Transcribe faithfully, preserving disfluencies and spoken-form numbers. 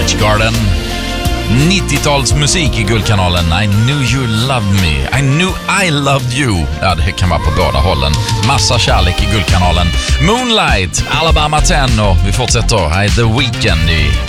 Beach Garden. nittiotalsmusik i Guldkanalen. I knew you loved me. I knew I loved you. Ja, det kan vara på båda hållen. Massa kärlek i Guldkanalen. Moonlight, Alabama tio och vi fortsätter. I The Weeknd i